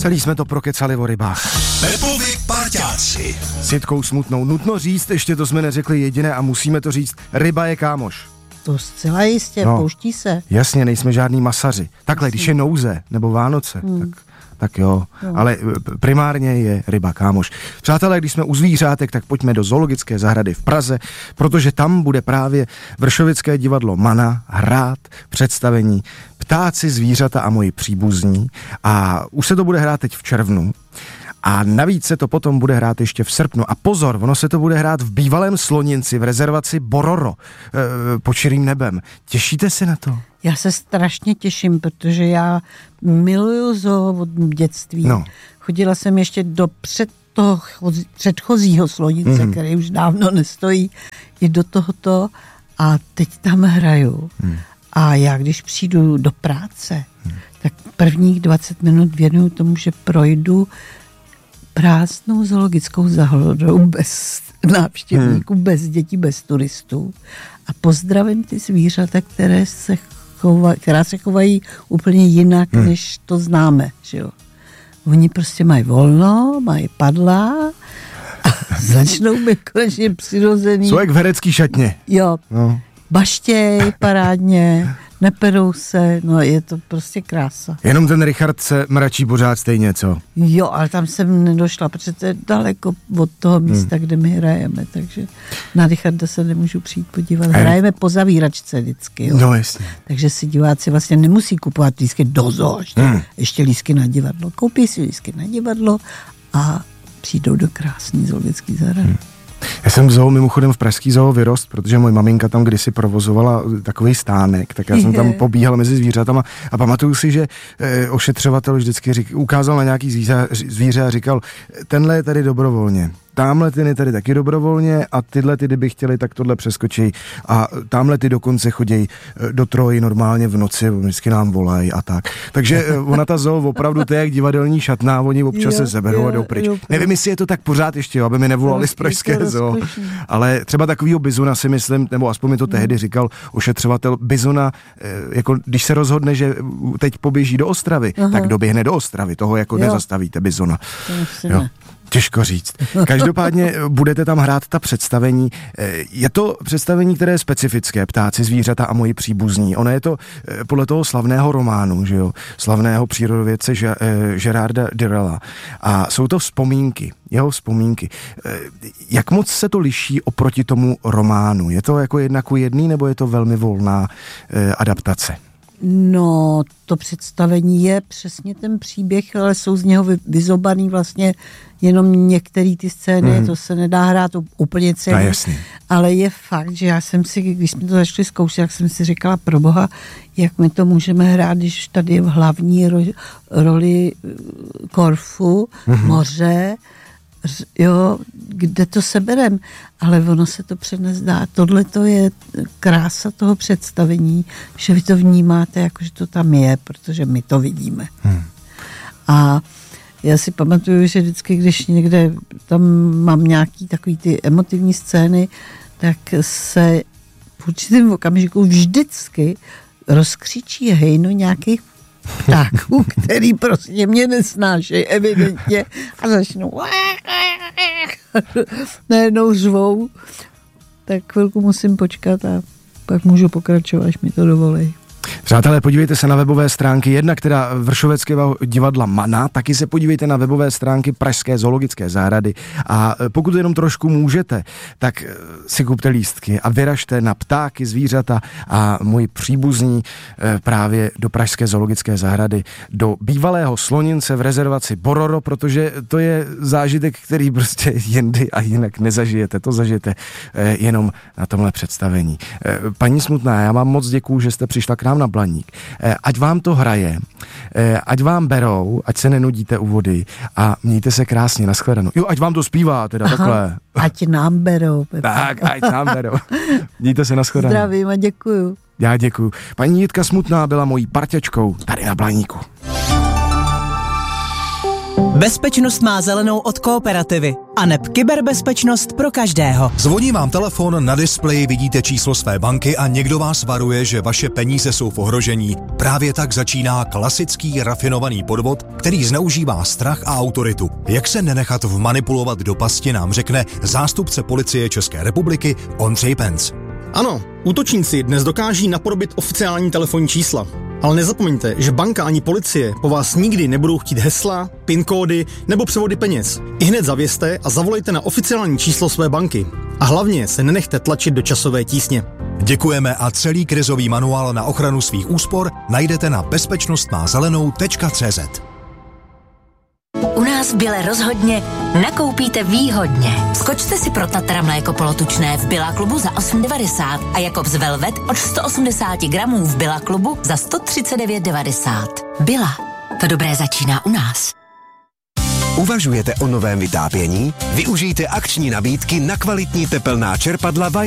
Celý jsme to prokecali o rybách. Pepovi parťáci. S Jitkou Smutnou. Nutno říct, ještě to jsme neřekli jediné a musíme to říct, ryba je kámoš. To zcela jistě, pouští se. Jasně, nejsme žádný masaři. Takhle, když je nouze nebo Vánoce, tak jo. Ale primárně je ryba kámoš. Přátelé, když jsme u zvířátek, tak pojďme do zoologické zahrady v Praze, protože tam bude právě Vršovické divadlo Mana hrát představení Ptáci, zvířata a moji příbuzní. A už se to bude hrát teď v červnu. A navíc se to potom bude hrát ještě v srpnu. A pozor, ono se to bude hrát v bývalém Sloninci v rezervaci Bororo pod širým nebem. Těšíte se na to? Já se strašně těším, protože já miluju zoo od dětství. No. Chodila jsem ještě do předchozího Slonince, který už dávno nestojí, i do tohoto a teď tam hraju. A já když přijdu do práce, tak prvních 20 minut věnuju tomu, že projdu prázdnou zoologickou zahradou bez návštěvníků, bez dětí, bez turistů a pozdravím ty zvířata, která se chovají úplně jinak, než to známe, že jo. Oni prostě mají volno, mají padla a začnou být konečně přirozený. Jsou jak v herecký šatně. Jo, baštěj parádně, neperou se, no je to prostě krása. Jenom ten Richard se mračí pořád stejně, co? Jo, ale tam jsem nedošla, protože to je daleko od toho místa, kde my hrajeme, takže na Richarda se nemůžu přijít podívat. Hrajeme po zavíračce vždycky, jo. No jasně. Takže si diváci vlastně nemusí kupovat lístky do zoo, ještě lístky na divadlo. Koupí si lístky na divadlo a přijdou do krásný zoologický zahrady. Já jsem v zoo, mimochodem v pražský zoo vyrost, protože moje maminka tam kdysi provozovala takový stánek, tak já jsem tam pobíhal mezi zvířatama a pamatuju si, že ošetřovatel vždycky ukázal na nějaký zvíře a říkal, tenhle je tady dobrovolně. Támhle ty je tady taky dobrovolně a tyhle ty, kdyby chtěli, tak tohle přeskočí a támhle ty dokonce chodí do Troji normálně v noci, vždycky nám volají a tak. Takže ona ta zoo opravdu to je jak divadelní šatná, oni občas se seberou a jdou pryč. Nevím, jestli je to tak pořád ještě, aby mi nevolali z pražské zoo, ale třeba takovýho bizona si myslím, nebo aspoň mi to tehdy říkal ošetřovatel, bizona, jako když se rozhodne, že teď poběží do Ostravy, tak doběhne do Ostravy, toho jako nezastavíte bizona. Jo. Těžko říct. Každopádně budete tam hrát ta představení. Je to představení, které je specifické, Ptáci, zvířata a moji příbuzní. Ono je to podle toho slavného románu, že jo, slavného přírodovědce Gerarda Dirrella. A jsou to vzpomínky, jeho vzpomínky. Jak moc se to liší oproti tomu románu? Je to jako 1:1, nebo je to velmi volná adaptace? No, to představení je přesně ten příběh, ale jsou z něho vyzobaný vlastně jenom některé ty scény, to se nedá hrát úplně celý. Ale je fakt, že já jsem si, když jsme to začali zkoušet, tak jsem si říkala, proboha, jak my to můžeme hrát, když tady je v hlavní roli Korfu, moře, jo, kde to seberem, ale ono se to přenezdá. Tohle to je krása toho představení, že vy to vnímáte, jako že to tam je, protože my to vidíme. A já si pamatuju, že vždycky, když někde tam mám nějaký takový ty emotivní scény, tak se v určitém okamžiku vždycky rozkřičí hejno nějakých ptáků, který prostě mě nesnášejí evidentně a začnou najednou řvou, tak chvilku musím počkat a pak můžu pokračovat, až mi to dovolí. Přátelé, podívejte se na webové stránky jednak teda Vršoveckého divadla Mana, taky se podívejte na webové stránky Pražské zoologické zahrady a pokud jenom trošku můžete, tak si kupte lístky a vyražte na Ptáky, zvířata a moji příbuzní právě do Pražské zoologické zahrady, do bývalého Slonince v rezervaci Bororo, protože to je zážitek, který prostě jindy a jinak nezažijete, to zažijete jenom na tomhle představení. Paní Smutná, já vám moc děkuju, že jste přišla k nám na Blaník. Ať vám to hraje, ať vám berou, ať se nenudíte u vody a mějte se krásně, nashledanou. Jo, ať vám to zpívá, teda takhle. Ať nám berou. Pepa. Tak, ať nám berou. Mějte se, nashledanou. Zdravím a děkuju. Já děkuju. Paní Jitka Smutná byla mojí parťačkou tady na Blaníku. Bezpečnost má zelenou od Kooperativy. aneb kyberbezpečnost pro každého. Zvoní vám telefon, na displeji vidíte číslo své banky a někdo vás varuje, že vaše peníze jsou v ohrožení. Právě tak začíná klasický rafinovaný podvod, který zneužívá strach a autoritu. Jak se nenechat vmanipulovat do pasti, nám řekne zástupce policie České republiky Ondřej Penc. Ano, útočníci dnes dokáží napodobit oficiální telefonní čísla. Ale nezapomeňte, že banka ani policie po vás nikdy nebudou chtít hesla, PIN kódy nebo převody peněz. Ihned zavězte a zavolejte na oficiální číslo své banky. A hlavně se nenechte tlačit do časové tísně. Děkujeme a celý krizový manuál na ochranu svých úspor najdete na bezpečnostmázelenou.cz. U nás v Bile rozhodně nakoupíte výhodně. Skočte si pro Tatra mléko polotučné v Billa klubu za 8,90 a Jakobs Velvet od 180 gramů v Billa klubu za 139,90. Billa. To dobré začíná u nás. Uvažujete o novém vytápění? Využijte akční nabídky na kvalitní tepelná čerpadla